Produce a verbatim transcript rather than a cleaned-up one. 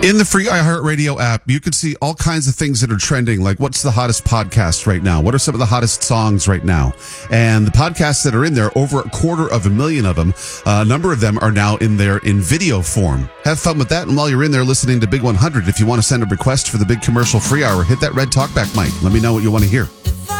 In the free iHeartRadio app, you can see all kinds of things that are trending, like what's the hottest podcast right now? What are some of the hottest songs right now? And the podcasts that are in there, over a quarter of a million of them, uh, a number of them are now in there in video form. Have fun with that. And while you're in there listening to Big one hundred, if you want to send a request for the Big Commercial Free Hour, hit that red talkback mic. Let me know what you want to hear.